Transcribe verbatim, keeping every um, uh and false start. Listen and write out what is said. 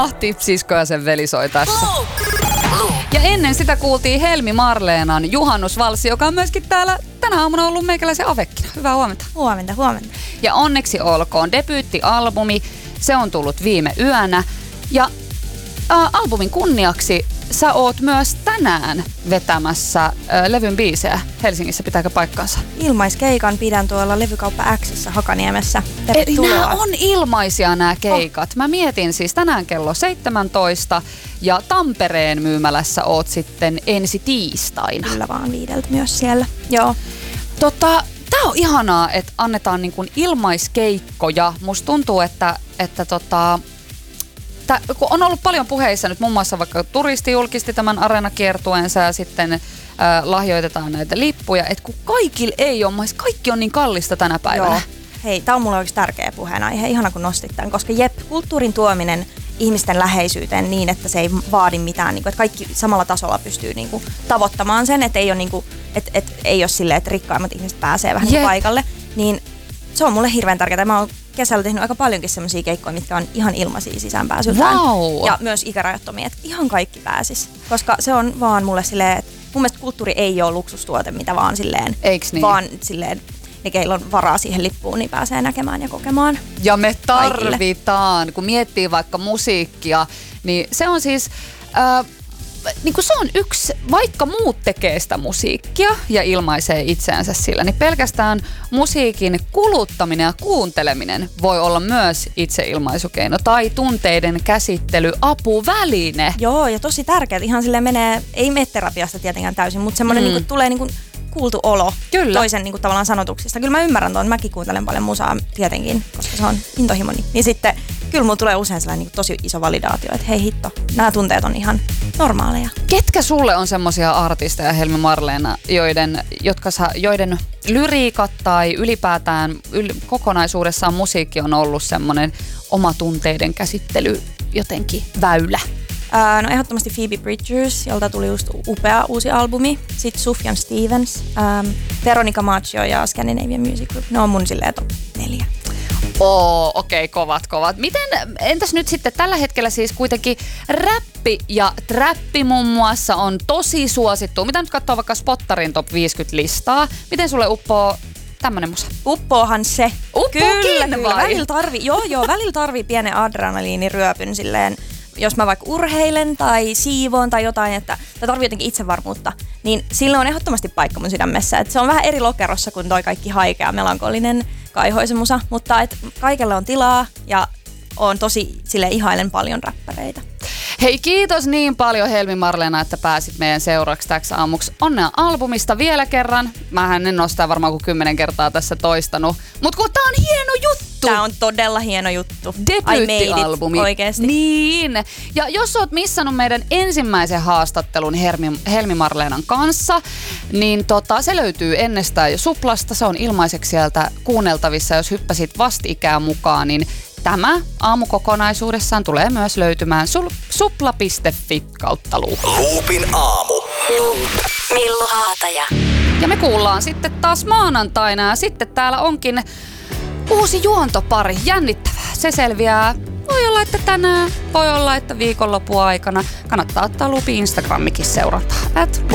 Ahti, sisko ja sen veli soi tässä. Ja ennen sitä kuultiin Helmi Marleenan juhannusvalssi, joka on myöskin täällä tänä aamuna ollut meikäläisen avekkina. Hyvää huomenta. Huomenta, huomenta. Ja onneksi olkoon debyyttialbumi. Se on tullut viime yönä. Ja ä, albumin kunniaksi sä oot myös tänään vetämässä ä, levyn biisejä Helsingissä. Pitääkö paikkaansa? Ilmaiskeikan pidän tuolla Levykauppa X:ssä Hakaniemessä. Tervetuloa. Eli nämä on ilmaisia nämä keikat. Oh. Mä mietin siis tänään kello seitsemäntoista ja Tampereen myymälässä oot sitten ensi tiistaina. Kyllä vaan viideltä myös siellä. Joo. Tota, tää on ihanaa, että annetaan niin kuin ilmaiskeikkoja. Musta tuntuu, että, että tota, tää, kun on ollut paljon puheissa nyt muun muassa vaikka Turisti julkisti tämän areenakiertueensa ja sitten äh, lahjoitetaan näitä lippuja, että kun kaikilla ei ole, kaikki on niin kallista tänä päivänä. Joo. Hei, tää on mulle oikeasti tärkeä puheenaihe. Ihana kun nostit tämän, koska jep, kulttuurin tuominen ihmisten läheisyyteen niin, että se ei vaadi mitään, että kaikki samalla tasolla pystyy tavoittamaan sen, että ei ole, että, että ei ole silleen, että rikkaimmat ihmiset pääsee vähän yep. paikalle, niin se on mulle hirveän tärkeää. Mä oon kesällä tehnyt aika paljonkin semmosia keikkoja, mitkä on ihan ilmaisia sisäänpääsyltään. Wow. Ja myös ikärajattomia, että ihan kaikki pääsis. Koska se on vaan mulle silleen, että mun mielestä kulttuuri ei ole luksustuote, mitä vaan silleen, eiks niin? vaan silleen, ne keillä on varaa siihen lippuun, niin pääsee näkemään ja kokemaan. Ja me tarvitaan, kaikille. Kun miettii vaikka musiikkia, niin se on siis, äh, niin kuin se on yksi, vaikka muut tekee sitä musiikkia ja ilmaisee itseänsä sillä, niin pelkästään musiikin kuluttaminen ja kuunteleminen voi olla myös itseilmaisukeino tai tunteiden käsittely, apuväline. Joo, ja tosi tärkeää. Ihan silleen menee, ei mene terapiasta tietenkään täysin, mutta semmoinen mm. niin tulee niin kuin kuultu olo Kyllä. toisen niin kuin, tavallaan sanotuksista. Kyllä mä ymmärrän tuon, mäkin kuuntelen paljon musaa tietenkin, koska se on intohimoni. Niin sitten kyllä mulla tulee usein sellainen niin kuin, tosi iso validaatio, että hei hitto, nämä tunteet on ihan normaaleja. Ketkä sulle on semmoisia artisteja, Helmi Marleena, joiden, jotka sa, joiden lyriikat tai ylipäätään yl, kokonaisuudessaan musiikki on ollut semmoinen oma tunteiden käsittely jotenkin väylä? Uh, no ehdottomasti Phoebe Bridgers, jolta tuli just upea uusi albumi. Sitten Sufjan Stevens, um, Veronica Maggio ja Scandinavian Music Group. Ne on mun silleen top neljä. Oo, okei, okay, kovat, kovat. Miten, entäs nyt sitten tällä hetkellä siis kuitenkin räppi ja trappi muun muassa on tosi suosittu. Mitä nyt katsoo vaikka Spottarin top viisikymmentä-listaa? Miten sulle uppoo tämmönen musa? Uppoohan se. Uppookin kyllä, kyllä. vai? Välillä tarvii, joo, joo, välillä tarvii pienen adrenaliiniryöpyn silleen, jos mä vaikka urheilen tai siivoon tai jotain, että tai tarvii jotenkin itsevarmuutta, niin sillä on ehdottomasti paikka mun sydämessä. Et se on vähän eri lokerossa kuin toi kaikki haikea, melankolinen kaihoisen musa, mutta et kaikelle on tilaa ja on tosi sille ihailen paljon räppäreitä. Hei, kiitos niin paljon Helmi Marleena, että pääsit meidän seuraksi täksi aamuksi. Onnea albumista vielä kerran. Mähän en ole sitä varmaan kuin kymmenen kertaa tässä toistanut. Mut kun tää on hieno juttu. Tää on todella hieno juttu. Debyyttialbumi. Oikeesti. Niin. Ja jos oot missannut meidän ensimmäisen haastattelun Helmi, Helmi Marleenan kanssa, niin tota, se löytyy ennestään jo Suplasta. Se on ilmaiseksi sieltä kuunneltavissa. Jos hyppäsit vastikään mukaan, niin tämä aamu kokonaisuudessaan tulee myös löytymään sul- supla piste fi kautta Loop. Loopin aamu. Loop. Millu Haataja. Ja me kuullaan sitten taas maanantaina ja sitten täällä onkin uusi juontopari. Jännittävää. Se selviää. Voi olla, että tänään, voi olla, että viikonlopun aikana. Kannattaa ottaa Loopin Instagramikin seurata. At